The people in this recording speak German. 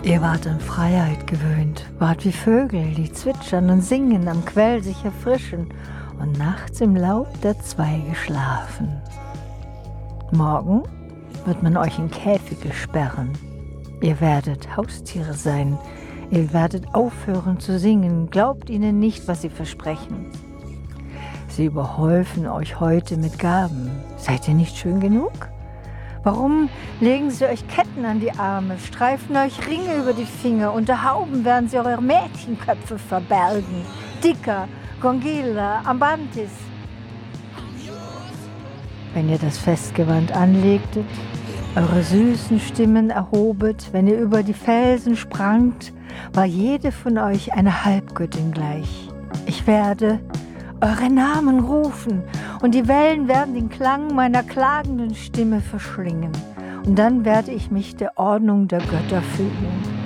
Ihr wart an Freiheit gewöhnt, wart wie Vögel, die zwitschern und singen, am Quell sich erfrischen und nachts im Laub der Zweige schlafen. Morgen wird man euch in Käfige sperren. Ihr werdet Haustiere sein, ihr werdet aufhören zu singen, glaubt ihnen nicht, was sie versprechen. Sie überhäufen euch heute mit Gaben. Seid ihr nicht schön genug? Warum legen sie euch Ketten an die Arme, streifen euch Ringe über die Finger, unter Hauben werden sie eure Mädchenköpfe verbergen? Dicker, Gongila, Ambantis. Wenn ihr das Festgewand anlegtet, eure süßen Stimmen erhobet, wenn ihr über die Felsen sprangt, war jede von euch eine Halbgöttin gleich. Ich werde eure Namen rufen und die Wellen werden den Klang meiner klagenden Stimme verschlingen. Und dann werde ich mich der Ordnung der Götter fügen.